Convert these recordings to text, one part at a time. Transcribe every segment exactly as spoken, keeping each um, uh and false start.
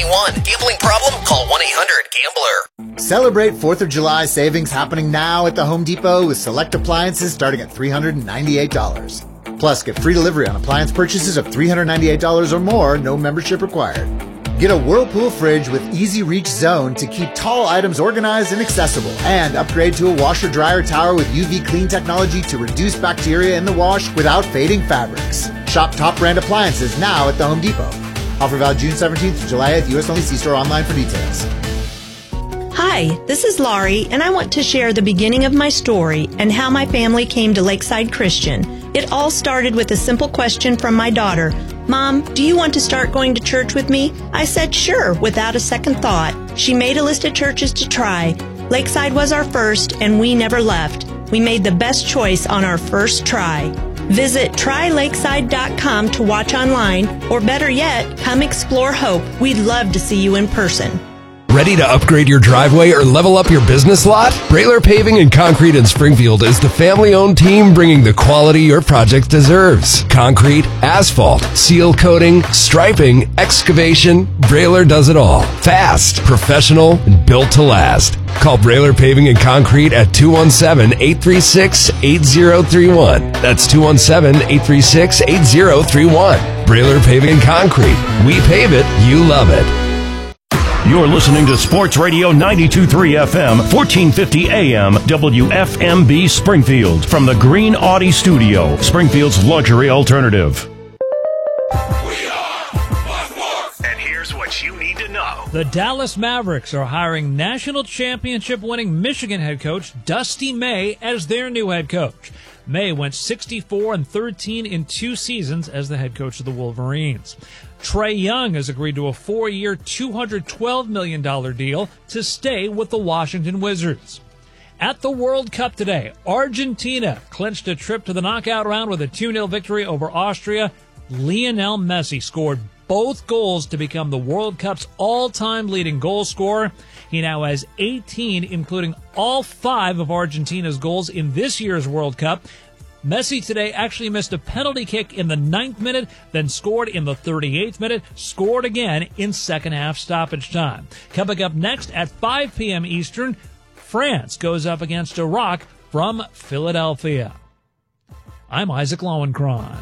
twenty-one. Gambling problem? Call one eight hundred gambler. Celebrate fourth of July savings happening now at the Home Depot with select appliances starting at three hundred ninety-eight dollars. Plus, get free delivery on appliance purchases of three hundred ninety-eight dollars or more, no membership required. Get a Whirlpool fridge with Easy Reach Zone to keep tall items organized and accessible. And upgrade to a washer-dryer tower with U V clean technology to reduce bacteria in the wash without fading fabrics. Shop top brand appliances now at the Home Depot. Offer valid June seventeenth to July eighth. U S only. See store online for details. Hi, this is Laurie, and I want to share the beginning of my story and how my family came to Lakeside Christian. It all started with a simple question from my daughter. Mom, do you want to start going to church with me? I said sure, without a second thought. She made a list of churches to try. Lakeside was our first, and we never left. We made the best choice on our first try. Visit try lakeside dot com to watch online, or better yet, come explore Hope. We'd love to see you in person. Ready to upgrade your driveway or level up your business lot? Brailer Paving and Concrete in Springfield is the family-owned team bringing the quality your project deserves. Concrete, asphalt, seal coating, striping, excavation, Brailer does it all. Fast, professional, and built to last. Call Brailer Paving and Concrete at two one seven, eight three six, eight zero three one. That's two one seven, eight three six, eight zero three one. Brailer Paving and Concrete. We pave it, you love it. You're listening to Sports Radio ninety-two point three F M, fourteen fifty A M, W F M B Springfield. From the Green Audi Studio, Springfield's luxury alternative. We are Buckmore. And here's what you need to know. The Dallas Mavericks are hiring national championship-winning Michigan head coach Dusty May as their new head coach. May went sixty-four and thirteen in two seasons as the head coach of the Wolverines. Trae Young has agreed to a four-year, two hundred twelve million dollars deal to stay with the Washington Wizards. At the World Cup today, Argentina clinched a trip to the knockout round with a two nil victory over Austria. Lionel Messi scored both goals to become the World Cup's all-time leading goal scorer. He now has eighteen, including all five of Argentina's goals in this year's World Cup. Messi today actually missed a penalty kick in the ninth minute, then scored in the thirty-eighth minute, scored again in second half stoppage time. Coming up next at five p.m. Eastern, France goes up against Iraq from Philadelphia. I'm Isaac Lowenkron.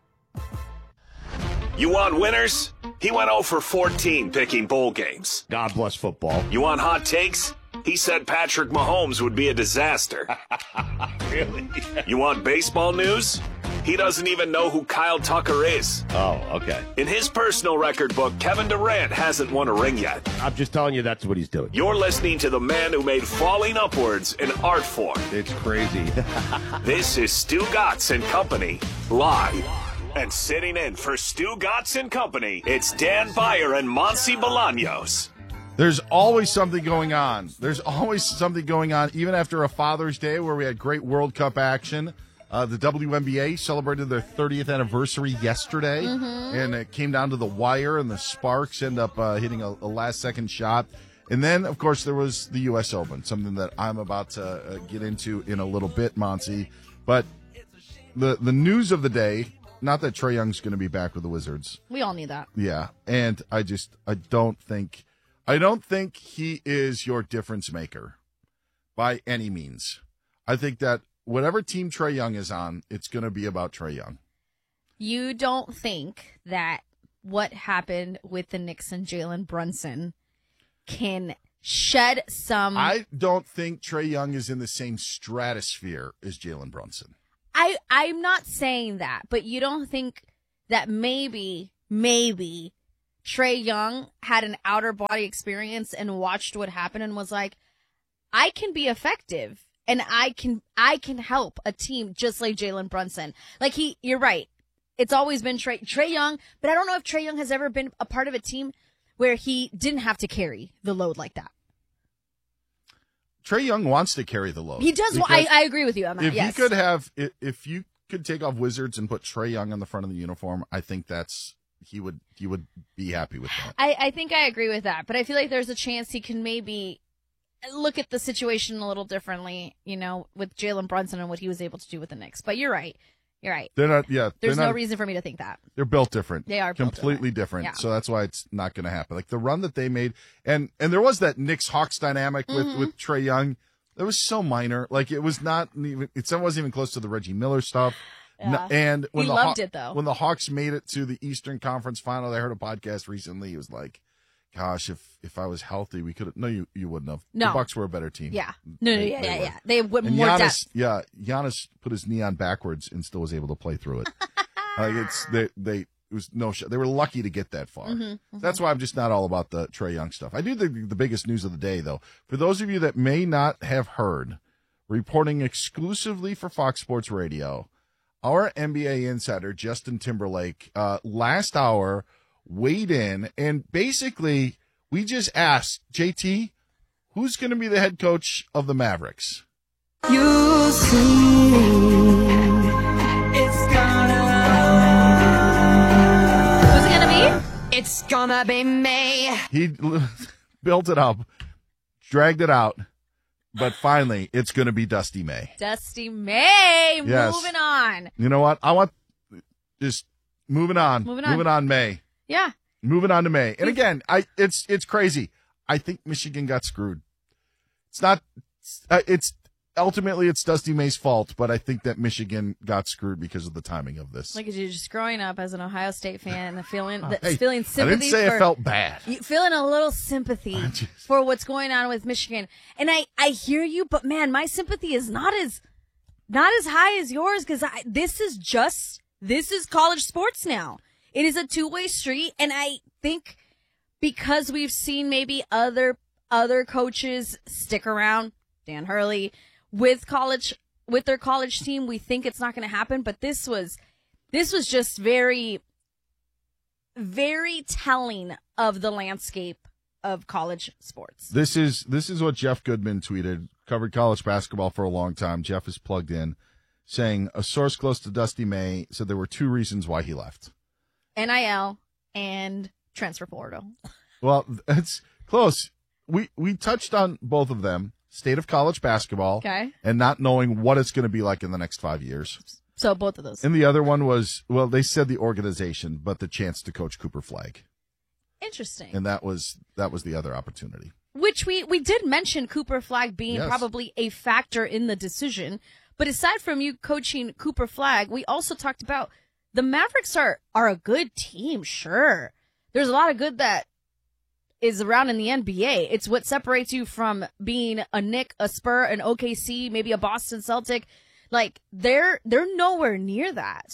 You want winners? He went oh for fourteen picking bowl games. God bless football. You want hot takes? He said Patrick Mahomes would be a disaster. Really? You want baseball news? He doesn't even know who Kyle Tucker is. Oh, okay. In his personal record book, Kevin Durant hasn't won a ring yet. I'm just telling you that's what he's doing. You're listening to the man who made falling upwards an art form. It's crazy. This is Stu Gatz and Company, live. And sitting in for Stu Gatz and Company, it's Dan Beyer and Monsi Bolaños. There's always something going on. There's always something going on, even after a Father's Day where we had great World Cup action. Uh, the W N B A celebrated their thirtieth anniversary yesterday, Mm-hmm. and it came down to the wire, and the Sparks end up uh, hitting a, a last-second shot. And then, of course, there was the U S Open, something that I'm about to uh, get into in a little bit, Monty. But the the news of the day, not that Trae Young's going to be back with the Wizards. We all need that. Yeah, and I just I don't think I don't think he is your difference maker by any means. I think that whatever team Trae Young is on, it's going to be about Trae Young. You don't think that what happened with the Knicks and Jalen Brunson can shed some... I don't think Trae Young is in the same stratosphere as Jalen Brunson. I, I'm not saying that, but you don't think that maybe, maybe Trae Young had an outer body experience and watched what happened and was like, I can be effective and I can, I can help a team just like Jalen Brunson. Like he, you're right. It's always been Trae, Trae Young, but I don't know if Trae Young has ever been a part of a team where he didn't have to carry the load like that. Trae Young wants to carry the load. He does. I, I agree with you on that. If yes. you could have, if you could take off Wizards and put Trae Young on the front of the uniform, I think that's he would he would be happy with that. I, I think I agree with that, but I feel like there's a chance he can maybe look at the situation a little differently, you know, with Jalen Brunson and what he was able to do with the Knicks. But you're right. You're right. They're not. Yeah, There's they're no not, reason for me to think that. They're built different. They are built completely different. Yeah. So that's why it's not going to happen. Like the run that they made, and and there was that Knicks Hawks dynamic with Mm-hmm. with Trae Young. It was so minor. Like it was not even. It wasn't even close to the Reggie Miller stuff. Yeah. No, and when He the loved Haw- it, though. When the Hawks made it to the Eastern Conference Final, I heard a podcast recently. He was like, "Gosh, if if I was healthy, we could." No, you you wouldn't have. No. The Bucks were a better team. Yeah. No, no, They- yeah, they yeah, were. yeah. They would And more Giannis, depth. yeah, Giannis put his knee on backwards and still was able to play through it. Like it's they they it was no shot. They were lucky to get that far. Mm-hmm, That's why I'm just not all about the Trae Young stuff. I do think the biggest news of the day, though, for those of you that may not have heard, reporting exclusively for Fox Sports Radio, our N B A insider Justin Timberlake uh, last hour weighed in and basically we just asked J T, who's going to be the head coach of the Mavericks? You see, it's gonna. Who's it gonna be? It's gonna be me. He built it up, dragged it out, but finally it's going to be Dusty May. Dusty May. Yes. Moving on. You know what? I want just moving on, Moving on. moving on. May, Yeah. moving on to May. And again, I it's it's crazy. I think Michigan got screwed. It's not. Uh, it's ultimately it's Dusty May's fault, but I think that Michigan got screwed because of the timing of this. Look at you, just growing up as an Ohio State fan, and feeling the, Hey, feeling I sympathy. didn't say for, it felt bad. You feeling a little sympathy for what's going on with Michigan, and I I hear you, but man, my sympathy is not as not as high as yours because I this is just this is college sports now. It is a two way street, and I think because we've seen maybe other other coaches stick around, Dan Hurley, with college with their college team, we think it's not going to happen. But this was this was just very, very telling of the landscape of college sports. This is this is what Jeff Goodman tweeted. Covered college basketball for a long time. Jeff is plugged in, saying a source close to Dusty May said there were two reasons why he left. N I L and transfer portal. Well, it's close. We we touched on both of them. State of college basketball, Okay. and not knowing what it's going to be like in the next five years. So both of those. And the other one was, well, they said the organization, but the chance to coach Cooper Flagg, Interesting. and that was that was the other opportunity. Which we, we did mention Cooper Flagg being Yes. probably a factor in the decision. But aside from you coaching Cooper Flagg, we also talked about the Mavericks are, are a good team, sure. There's a lot of good that is around in the N B A. It's what separates you from being a Knick, a Spur, an O K C, maybe a Boston Celtic. Like, they're they're nowhere near that.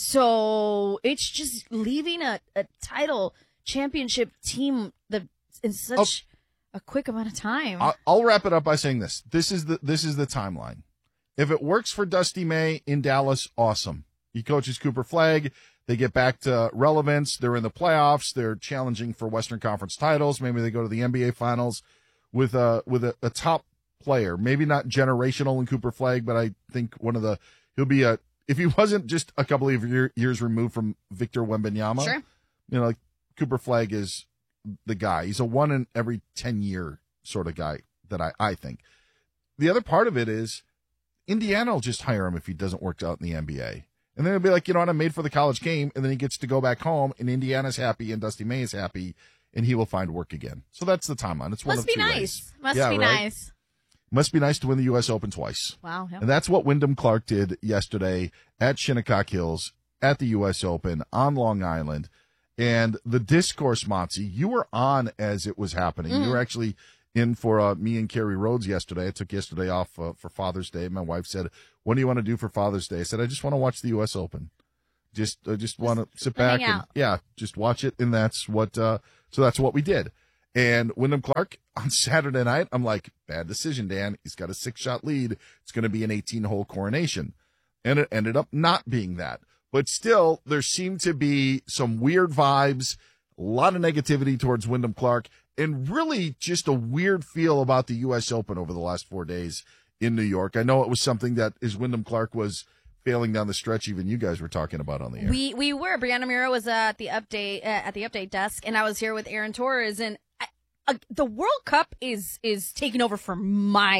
So it's just leaving a, a title championship team that in such a quick amount of time. I'll, I'll wrap it up by saying this: this is the this is the timeline. If it works for Dusty May in Dallas, awesome. He coaches Cooper Flagg. They get back to relevance. They're in the playoffs. They're challenging for Western Conference titles. Maybe they go to the N B A Finals with a with a, a top player. Maybe not generational in Cooper Flagg, but I think one of the he'll be a if he wasn't just a couple of year, years removed from Victor Wembanyama. Sure. You know, like Cooper Flagg is the guy. He's a one in every ten year sort of guy that I I think. The other part of it is Indiana will just hire him if he doesn't work out in the N B A. And then it'll be like, you know what, I'm made for the college game. And then he gets to go back home, and Indiana's happy, and Dusty May is happy, and he will find work again. So that's the timeline. It's one Must of be two nice. ways. Must Yeah, be right? nice. Must be nice to win the U S Open twice. Wow. Yeah. And that's what Wyndham Clark did yesterday at Shinnecock Hills at the U S Open on Long Island. And the discourse, Monty, you were on as it was happening. Mm. You were actually in for uh, me and Carrie Rhodes yesterday. I took yesterday off uh, for Father's Day. My wife said, what do you want to do for Father's Day? I said, I just want to watch the U S Open. Just, I just want to sit back hang and out. yeah, just watch it. And that's what, uh, so that's what we did. And Wyndham Clark on Saturday night, I'm like, bad decision, Dan. He's got a six shot lead. It's going to be an eighteen hole coronation. And it ended up not being that. But still, there seemed to be some weird vibes, a lot of negativity towards Wyndham Clark, and really just a weird feel about the U S Open over the last four days in New York. I know it was something that as Wyndham Clark was failing down the stretch, even you guys were talking about on the air. We we were. Brianna Mira was uh, at the update uh, at the update desk, and I was here with Aaron Torres. And I, uh, the World Cup is is taking over for my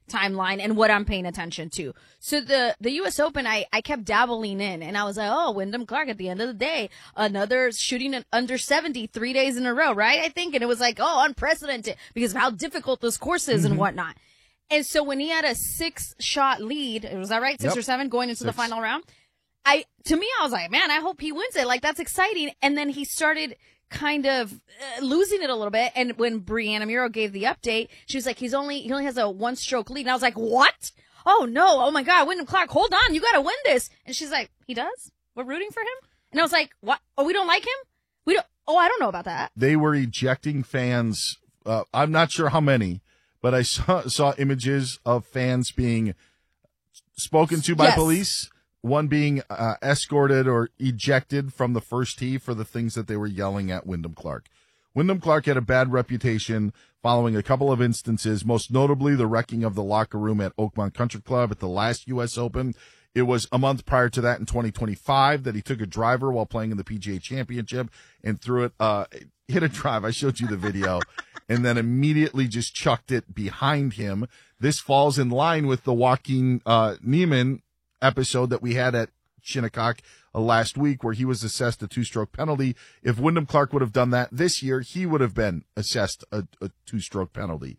timeline and what I'm paying attention to. So the, the U S Open, I, I kept dabbling in and I was like, oh, Wyndham Clark at the end of the day, another shooting an under seventy three days in a row, right? I think. And it was like, oh, unprecedented because of how difficult this course is mm-hmm. and whatnot. And so when he had a six shot lead, was that right? Six yep. or seven going into Six. the final round. I, to me, I was like, man, I hope he wins it. Like, that's exciting. And then he started kind of uh, losing it a little bit. And when Brianna Muro gave the update, she was like, he's only, he only has a one stroke lead. And I was like, what? Oh no. Oh my God. Wyndham Clark, hold on. You got to win this. And she's like, he does? We're rooting for him? And I was like, what? Oh, we don't like him? We don't, oh, I don't know about that. They were ejecting fans. Uh, I'm not sure how many, but I saw, saw images of fans being spoken to by yes. police. One being uh, escorted or ejected from the first tee for the things that they were yelling at Wyndham Clark. Wyndham Clark had a bad reputation following a couple of instances, most notably the wrecking of the locker room at Oakmont Country Club at the last U S Open. It was a month prior to that in twenty twenty-five that he took a driver while playing in the P G A Championship and threw it, uh, hit a drive. I showed you the video and then immediately just chucked it behind him. This falls in line with the Joaquin uh, Niemann episode that we had at Shinnecock uh, last week where he was assessed a two-stroke penalty. If Wyndham Clark would have done that this year, he would have been assessed a, a two-stroke penalty.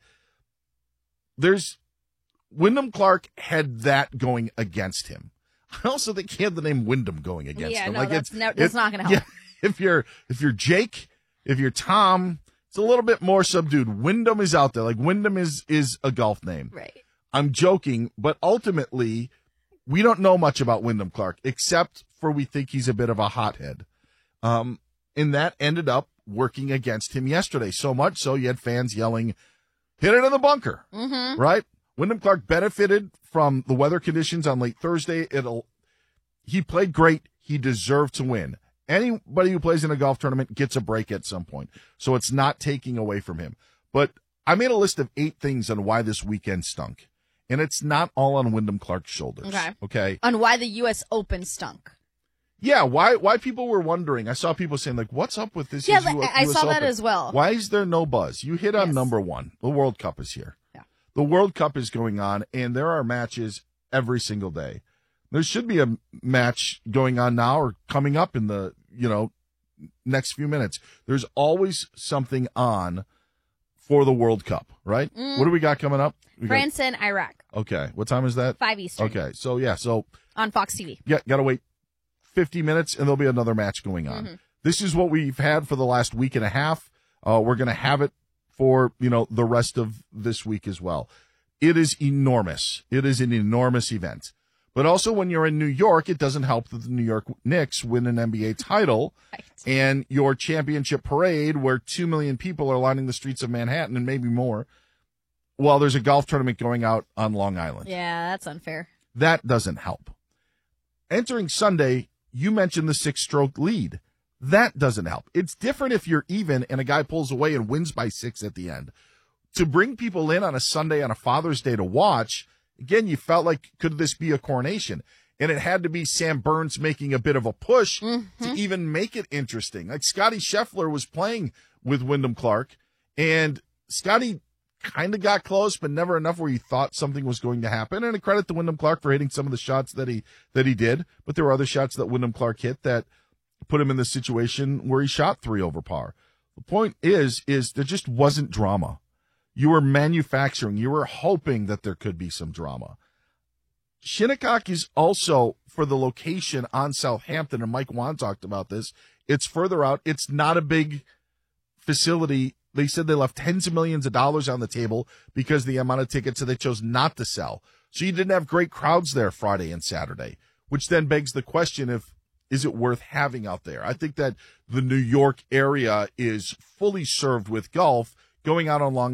There's Wyndham Clark had that going against him. I also think he had the name Wyndham going against yeah, him. No, like that's, it's, no, that's it, not going to help. Yeah, if you're if you're Jake, if you're Tom, it's a little bit more subdued. Wyndham is out there. Like Wyndham is is a golf name. Right. I'm joking, but ultimately we don't know much about Wyndham Clark, except for we think he's a bit of a hothead. Um, and that ended up working against him yesterday. So much so you had fans yelling, hit it in the bunker, mm-hmm. right? Wyndham Clark benefited from the weather conditions on late Thursday. It'll, he played great. He deserved to win. Anybody who plays in a golf tournament gets a break at some point. So it's not taking away from him. But I made a list of eight things on why this weekend stunk. And it's not all on Wyndham Clark's shoulders. Okay. Okay. On why the U S Open stunk. Yeah, why why people were wondering. I saw people saying, like, what's up with this? Yeah, U S I, I saw Open? that as well. Why is there no buzz? You hit on Yes. number one. The World Cup is here. Yeah. The World Cup is going on, and there are matches every single day. There should be a match going on now or coming up in the, you know, next few minutes. There's always something on for the World Cup, right? Mm. What do we got coming up? We France and Iraq. got, okay. What time is that? Five Eastern. Okay. So, yeah. So, On Fox T V. yeah, got to wait fifty minutes, and there'll be another match going on. Mm-hmm. This is what we've had for the last week and a half. Uh, we're going to have it for, you know, the rest of this week as well. It is enormous. It is an enormous event. But also when you're in New York, it doesn't help that the New York Knicks win an N B A title Right. and your championship parade where two million people are lining the streets of Manhattan and maybe more while there's a golf tournament going out on Long Island. Yeah, that's unfair. That doesn't help. Entering Sunday, you mentioned the six-stroke lead. That doesn't help. It's different if you're even and a guy pulls away and wins by six at the end. To bring people in on a Sunday on a Father's Day to watch, again, you felt like, could this be a coronation? And it had to be Sam Burns making a bit of a push mm-hmm. to even make it interesting. Like Scotty Scheffler was playing with Wyndham Clark, and Scotty kind of got close, but never enough where you thought something was going to happen. And a credit to Wyndham Clark for hitting some of the shots that he that he did. But there were other shots that Wyndham Clark hit that put him in the situation where he shot three over par. The point is, is there just wasn't drama. You were manufacturing. You were hoping that there could be some drama. Shinnecock is also, for the location on Southampton, and Mike Wan talked about this, it's further out. It's not a big facility. They said they left tens of millions of dollars on the table because of the amount of tickets that they chose not to sell. So you didn't have great crowds there Friday and Saturday, which then begs the question if, is it worth having out there? I think that the New York area is fully served with golf. Going out on Long